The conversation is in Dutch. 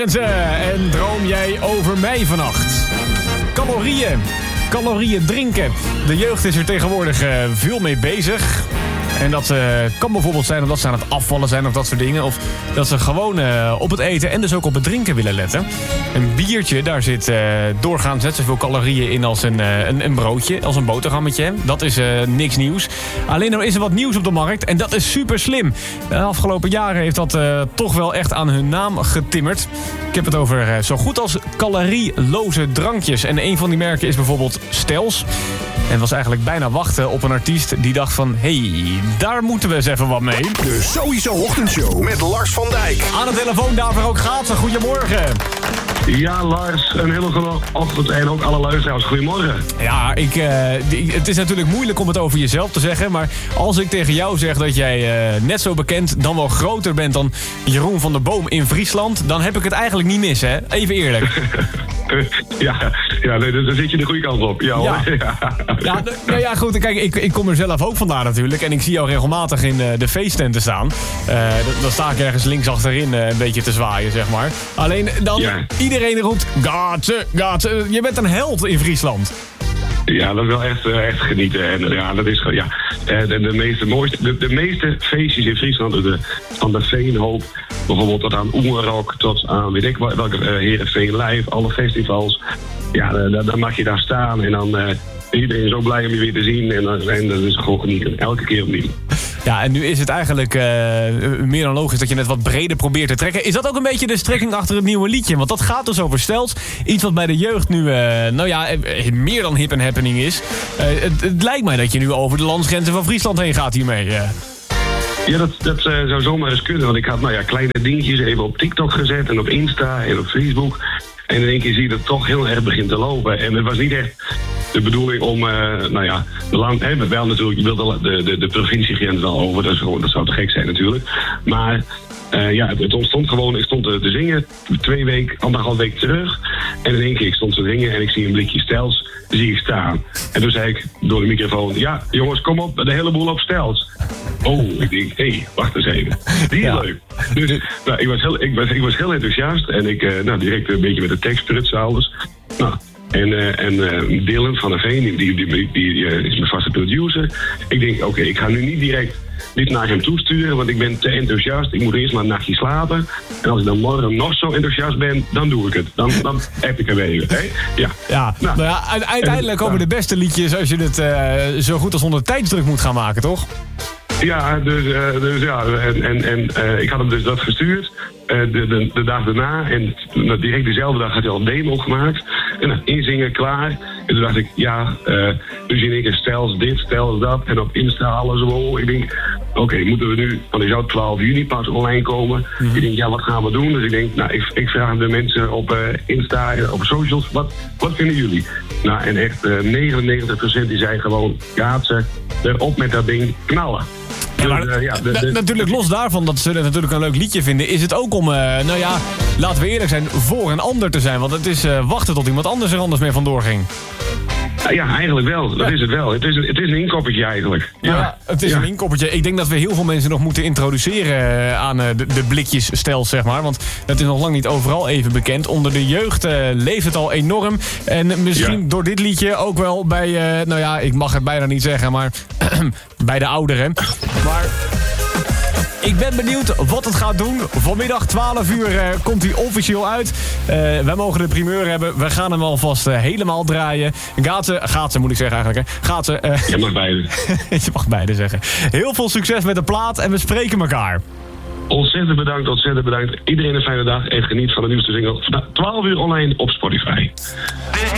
Arendse. En droom jij over mij vannacht? Calorieën drinken. De jeugd is er tegenwoordig veel mee bezig. En dat kan bijvoorbeeld zijn omdat ze aan het afvallen zijn of dat soort dingen. Of dat ze gewoon op het eten en dus ook op het drinken willen letten. Een biertje, daar zit doorgaans net zoveel calorieën in als een broodje, als een boterhammetje. Dat is niks nieuws. Alleen er is er wat nieuws op de markt en dat is super slim. De afgelopen jaren heeft dat toch wel echt aan hun naam getimmerd. Ik heb het over zo goed als calorieloze drankjes. En een van die merken is bijvoorbeeld Stels. En het was eigenlijk bijna wachten op een artiest die dacht van... hey, daar moeten we eens even wat mee. De Sowieso Ochtendshow met Lars van Dijk. Aan de telefoon daarvoor ook Gaatse. Goedemorgen. Ja, Lars, een hele goede ochtend en ook alle luisteraars. Goedemorgen. Ja, het is natuurlijk moeilijk om het over jezelf te zeggen... maar als ik tegen jou zeg dat jij net zo bekend, dan wel groter bent... dan Jeroen van der Boom in Friesland... dan heb ik het eigenlijk niet mis, hè? Even eerlijk. Ja, nee, daar zit je de goede kant op. Ja, ja, goed. Kijk, ik kom er zelf ook vandaan natuurlijk. En ik zie jou regelmatig in de feesttenten staan. Dan sta ik ergens links achterin een beetje te zwaaien, zeg maar. Alleen dan iedereen roept... Gaatse. Je bent een held in Friesland. Ja, dat is wel echt genieten. En ja, dat is de meeste feestjes in Friesland, van de Veenhoop, bijvoorbeeld tot aan Oemerok, tot aan weet ik welke Heerenveen Live, alle festivals. Ja, dan mag je daar staan en dan iedereen is zo blij om je weer te zien en dat is gewoon genieten, elke keer opnieuw. Ja, en nu is het eigenlijk meer dan logisch dat je het wat breder probeert te trekken. Is dat ook een beetje de strekking achter het nieuwe liedje? Want dat gaat dus over Stels. Iets wat bij de jeugd nu, meer dan hip en happening is. Het lijkt mij dat je nu over de landsgrenzen van Friesland heen gaat hiermee. Ja, dat zou zomaar eens kunnen. Want ik had kleine dingetjes even op TikTok gezet en op Insta en op Facebook. En in één keer zie je dat het toch heel erg begint te lopen. En het was niet echt de bedoeling om, de land, wel natuurlijk, je wilt de provinciegrens wel over, dat zou te gek zijn natuurlijk. Maar het ontstond gewoon, ik stond te zingen, 1,5 week terug. En in één keer ik stond te zingen en ik zie een blikje Stels, zie ik staan. En toen zei ik door de microfoon, ja jongens, kom op, de hele boel op Stels. Oh, ik denk, wacht eens even. Die is leuk. Dus ik was heel enthousiast en ik direct een beetje met de tekst prutsen alles. En Dylan van der Veen, die is mijn vaste producer. Ik denk, oké, ik ga nu niet direct dit naar hem toesturen, want ik ben te enthousiast. Ik moet eerst maar een nachtje slapen. En als ik dan morgen nog zo enthousiast ben, dan doe ik het. Dan heb ik er weer even. Uiteindelijk komen de beste liedjes als je het zo goed als onder tijdsdruk moet gaan maken, toch? Ja, dus ik had hem dus dat gestuurd. De dag daarna en direct dezelfde dag had hij al een demo gemaakt. En inzingen klaar. En toen dacht ik, dus in één keer Stels dit, Stels dat. En op Insta alles zo. Ik denk, oké, moeten we nu, want hij zou 12 juni pas online komen. Ik denk, wat gaan we doen? Dus ik denk, ik vraag de mensen op Insta, op socials, wat vinden jullie? En echt 99% die zei gewoon, Gaatse, erop met dat ding, knallen. Natuurlijk los daarvan dat ze het natuurlijk een leuk liedje vinden... is het ook om, laten we eerlijk zijn, voor een ander te zijn. Want het is wachten tot iemand anders er anders mee vandoor ging. Ja, eigenlijk wel. Dat is het wel. Het is een inkoppertje eigenlijk. Ja, het is een inkoppertje. Ik denk dat we heel veel mensen nog moeten introduceren aan de blikjes Stels, zeg maar. Want het is nog lang niet overal even bekend. Onder de jeugd leeft het al enorm. En misschien door dit liedje ook wel bij, ik mag het bijna niet zeggen, maar bij de ouderen. Maar ik ben benieuwd wat het gaat doen. Vanmiddag 12 uur komt hij officieel uit. Wij mogen de primeur hebben. We gaan hem alvast helemaal draaien. Gaatse moet ik zeggen eigenlijk. Hè. Gaatse. Je mag beide. Je mag beide zeggen. Heel veel succes met de plaat en we spreken elkaar. Ontzettend bedankt. Iedereen een fijne dag en geniet van de nieuwste single. 12 uur online op Spotify.